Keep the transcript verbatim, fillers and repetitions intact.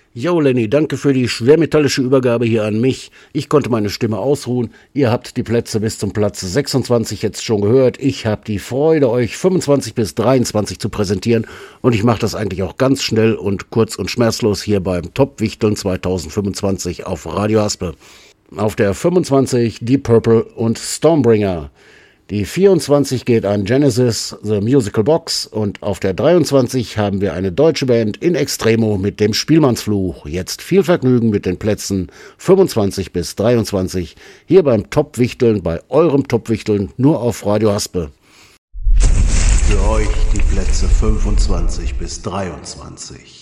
Jo, Lenny, danke für die schwermetallische Übergabe hier an mich. Ich konnte meine Stimme ausruhen. Ihr habt die Plätze bis zum Platz sechsundzwanzig jetzt schon gehört. Ich habe die Freude, euch fünfundzwanzig bis dreiundzwanzig zu präsentieren. Und ich mache das eigentlich auch ganz schnell und kurz und schmerzlos hier beim Top-Wichteln zweitausendfünfundzwanzig auf Radio Haspe. Auf der fünfundzwanzig Deep Purple und Stormbringer. Die vierundzwanzig geht an Genesis, The Musical Box, und auf der dreiundzwanzig haben wir eine deutsche Band in Extremo mit dem Spielmannsfluch. Jetzt viel Vergnügen mit den Plätzen fünfundzwanzig bis dreiundzwanzig hier beim Top-Wichteln, bei eurem Top-Wichteln, nur auf Radio Haspe. Für euch die Plätze fünfundzwanzig bis dreiundzwanzig.